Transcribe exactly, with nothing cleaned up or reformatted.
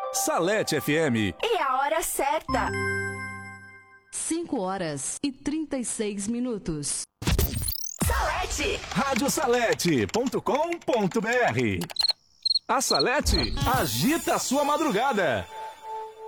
Salete F M. E a hora certa. cinco horas e trinta e seis minutos. Salete. rádio salete ponto com ponto br. A Salete agita a sua madrugada.